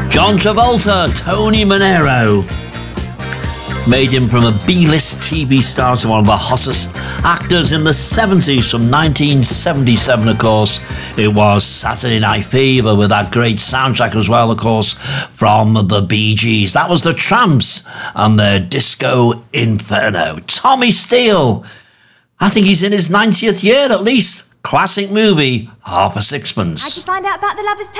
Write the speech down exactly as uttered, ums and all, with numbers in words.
John Travolta, Tony Manero. Made him from a B-list T V star to one of the hottest actors in the seventies. From nineteen seventy-seven, of course, it was Saturday Night Fever, with that great soundtrack as well, of course, from the Bee Gees. That was the Tramps and their Disco Inferno. Tommy Steele, I think he's in his ninetieth year at least. Classic movie, Half a Sixpence. How'd you find out about the Lovers'